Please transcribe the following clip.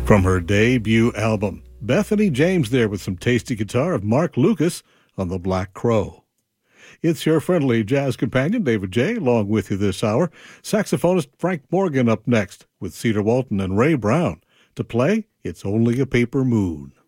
From her debut album, Bethany James there with some tasty guitar of Mark Lucas on The Black Crow. It's your friendly jazz companion, David J., along with you this hour. Saxophonist Frank Morgan up next with Cedar Walton and Ray Brown to play It's Only a Paper Moon.